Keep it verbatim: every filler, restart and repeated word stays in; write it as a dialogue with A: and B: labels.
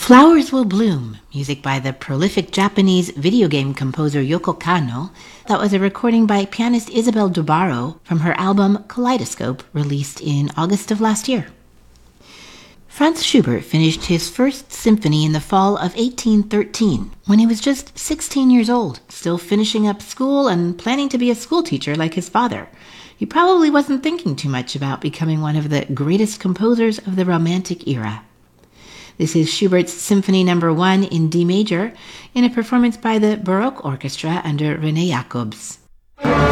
A: Flowers Will Bloom, music by the prolific Japanese video game composer Yoko Kanno. That was a recording by pianist Isabel Dubaro from her album Kaleidoscope, released in August of last year. Franz Schubert finished his first symphony in the fall of eighteen thirteen, when he was just sixteen years old, still finishing up school and planning to be a schoolteacher like his father. He probably wasn't thinking too much about becoming one of the greatest composers of the Romantic era. This is Schubert's Symphony Number One in D major, in a performance by the Baroque Orchestra under René Jacobs.